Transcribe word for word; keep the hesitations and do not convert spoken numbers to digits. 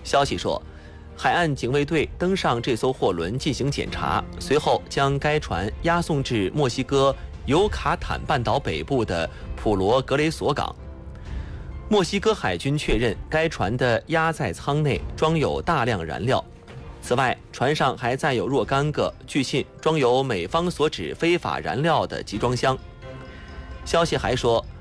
消息说，海岸警卫队登上这艘货轮进行检查，随后将该船押送至墨西哥尤卡坦半岛北部的普罗格雷索港。墨西哥海军确认，该船的压载舱内装有大量燃料。此外，船上还载有若干个据信装有美方所指非法燃料的集装箱。消息还说，